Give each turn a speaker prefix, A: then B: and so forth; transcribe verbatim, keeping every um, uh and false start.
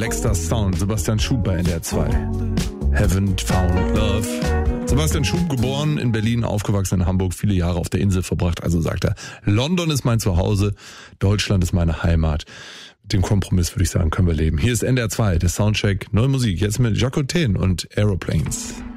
A: Dexter Sound, Sebastian Schub bei N D R zwei. Haven't Found Love. Sebastian Schub, geboren in Berlin, aufgewachsen in Hamburg, viele Jahre auf der Insel verbracht. Also sagt er, London ist mein Zuhause, Deutschland ist meine Heimat. Mit dem Kompromiss würde ich sagen, können wir leben. Hier ist N D R zwei, der Soundcheck, neue Musik, jetzt mit Jacques Cousteau und Aeroplanes.